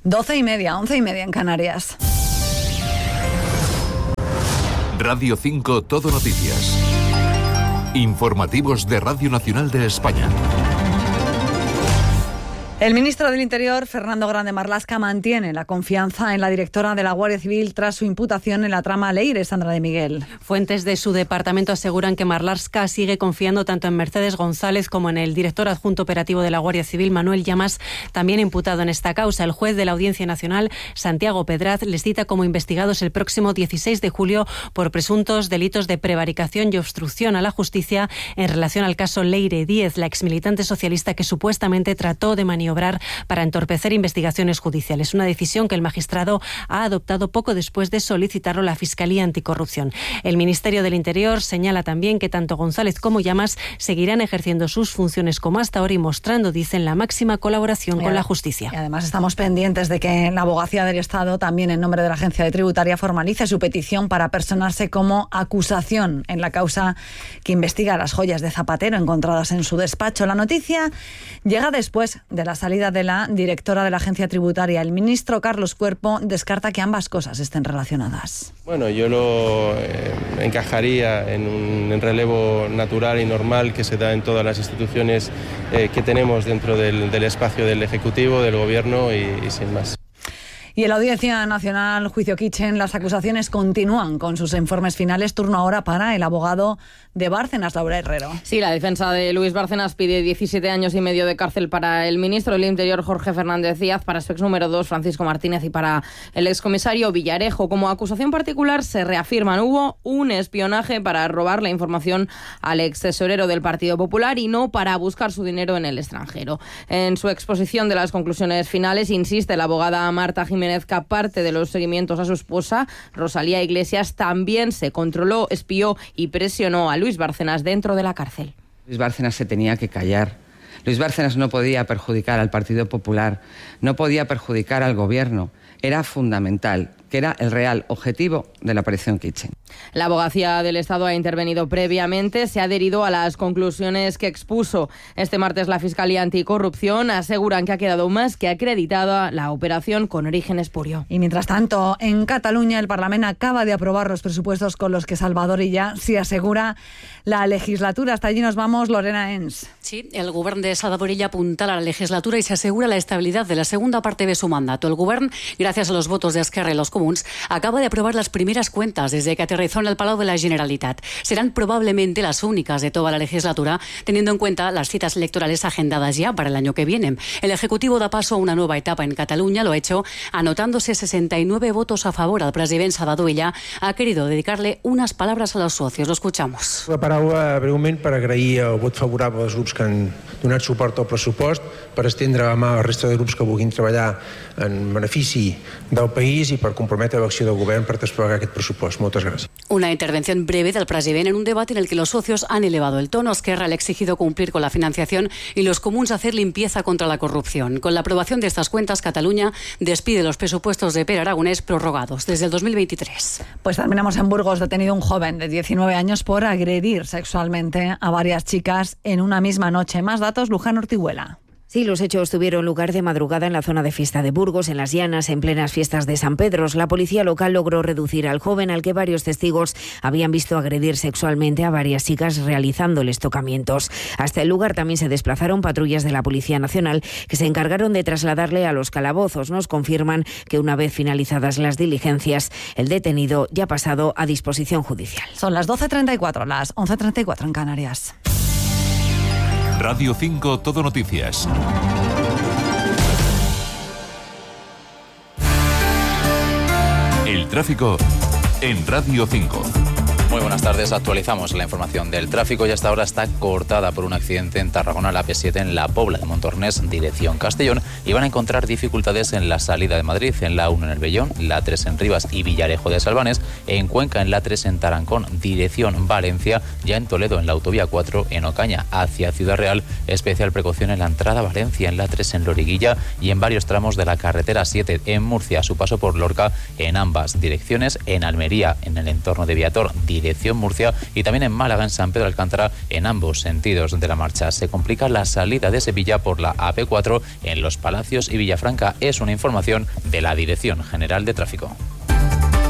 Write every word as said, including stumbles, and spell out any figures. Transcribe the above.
Doce y media, once y media en Canarias. Radio cinco Todo Noticias. Informativos de Radio Nacional de España. El ministro del Interior, Fernando Grande Marlaska, mantiene la confianza en la directora de la Guardia Civil tras su imputación en la trama Leire, Sandra de Miguel. Fuentes de su departamento aseguran que Marlaska sigue confiando tanto en Mercedes González como en el director adjunto operativo de la Guardia Civil, Manuel Llamas, también imputado en esta causa. El juez de la Audiencia Nacional, Santiago Pedraz, les cita como investigados el próximo dieciséis de julio por presuntos delitos de prevaricación y obstrucción a la justicia en relación al caso Leire Díez, la exmilitante socialista que supuestamente trató de maniobrar obrar para entorpecer investigaciones judiciales. Una decisión que el magistrado ha adoptado poco después de solicitarlo a la Fiscalía Anticorrupción. El Ministerio del Interior señala también que tanto González como Llamas seguirán ejerciendo sus funciones como hasta ahora y mostrando, dicen, la máxima colaboración y con la justicia. Y además estamos pendientes de que la Abogacía del Estado, también en nombre de la Agencia de Tributaria, formalice su petición para personarse como acusación en la causa que investiga las joyas de Zapatero encontradas en su despacho. La noticia llega después de la salida de la directora de la Agencia Tributaria. El ministro Carlos Cuerpo descarta que ambas cosas estén relacionadas. Bueno, yo lo eh, encajaría en un en relevo natural y normal que se da en todas las instituciones eh, que tenemos dentro del, del espacio del Ejecutivo, del Gobierno y, y sin más. Y en la Audiencia Nacional, juicio Kitchen, las acusaciones continúan con sus informes finales. Turno ahora para el abogado de Bárcenas, Laura Herrero. Sí, la defensa de Luis Bárcenas pide diecisiete años y medio de cárcel para el ministro del Interior, Jorge Fernández Díaz, para su ex número dos, Francisco Martínez, y para el excomisario Villarejo. Como acusación particular se reafirman, hubo un espionaje para robar la información al ex tesorero del Partido Popular y no para buscar su dinero en el extranjero. En su exposición de las conclusiones finales insiste la abogada Marta Jiménez que aparte de los seguimientos a su esposa, Rosalía Iglesias, también se controló, espió y presionó a Luis Bárcenas dentro de la cárcel. Luis Bárcenas se tenía que callar. Luis Bárcenas no podía perjudicar al Partido Popular, no podía perjudicar al Gobierno. Era fundamental, que era el real objetivo de la operación Kitchen. La Abogacía del Estado ha intervenido previamente, se ha adherido a las conclusiones que expuso este martes la Fiscalía Anticorrupción. Aseguran que ha quedado más que acreditada la operación con origen espurio. Y mientras tanto, en Cataluña el Parlamento acaba de aprobar los presupuestos con los que Salvador Illa se asegura la legislatura. Hasta allí nos vamos, Lorena Ens. Sí, el govern de Salvador Illa apuntala la legislatura y se asegura la estabilidad de la segunda parte de su mandato. El govern, gracias a los votos de Esquerra y los Comuns, acaba de aprobar las primeras cuentas desde que aterrizó en el Palau de la Generalitat. Serán probablemente las únicas de toda la legislatura, teniendo en cuenta las citas electorales agendadas ya para el año que viene. El Ejecutivo da paso a una nueva etapa en Cataluña, lo ha hecho anotándose sesenta y nueve votos a favor. El president Salvador Illa ha querido dedicarle unas palabras a los socios. Lo escuchamos. Una paraula breument per agrair el vot favorable dels grups que han donat suport al pressupost, per estendre la mà a la resta de grups que vulguin treballar en benefici del país i per comprometre l'acció del govern per desplegar aquest pressupost. Moltes gràcies. Una intervención breve del presidente en un debate en el que los socios han elevado el tono. Esquerra le ha exigido cumplir con la financiación y los comuns hacer limpieza contra la corrupción. Con la aprobación de estas cuentas, Cataluña despide los presupuestos de Pere Aragonés prorrogados desde el dos mil veintitrés. Pues terminamos en Burgos, detenido un joven de diecinueve años por agredir sexualmente a varias chicas en una misma noche. Más datos, Luján Ortiguela. Sí, los hechos tuvieron lugar de madrugada en la zona de fiesta de Burgos, en Las Llanas, en plenas fiestas de San Pedro. La policía local logró reducir al joven, al que varios testigos habían visto agredir sexualmente a varias chicas realizándoles tocamientos. Hasta el lugar también se desplazaron patrullas de la Policía Nacional que se encargaron de trasladarle a los calabozos. Nos confirman que una vez finalizadas las diligencias, el detenido ya ha pasado a disposición judicial. Son las doce treinta y cuatro, las once treinta y cuatro en Canarias. Radio cinco Todo Noticias. El tráfico en Radio cinco. Muy buenas tardes, actualizamos la información del tráfico y hasta ahora está cortada por un accidente en Tarragona, la P siete en La Pobla de Montornés, dirección Castellón, y van a encontrar dificultades en la salida de Madrid, en la uno en el Vellón, la tres en Rivas y Villarejo de Salvanes, en Cuenca en la tres en Tarancón, dirección Valencia, ya en Toledo en la autovía cuatro en Ocaña hacia Ciudad Real, especial precaución en la entrada a Valencia, en la tres en Loriguilla y en varios tramos de la carretera siete en Murcia, a su paso por Lorca en ambas direcciones, en Almería, en el entorno de Viator, dirección Murcia, y también en Málaga, en San Pedro Alcántara, en ambos sentidos de la marcha. Se complica la salida de Sevilla por la A P cuatro en Los Palacios y Villafranca. Es una información de la Dirección General de Tráfico.